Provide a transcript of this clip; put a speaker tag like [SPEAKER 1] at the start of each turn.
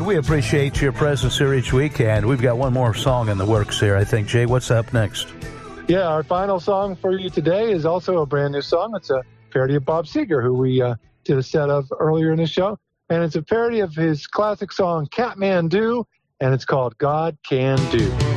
[SPEAKER 1] we appreciate your presence here each week, and we've got one more song in the works here, I think. Jay, what's up next?
[SPEAKER 2] Yeah, our final song for you today is also a brand new song. It's a parody of Bob Seger, who we did a set of earlier in the show. And it's a parody of his classic song, Catman Do, and it's called God Can Do.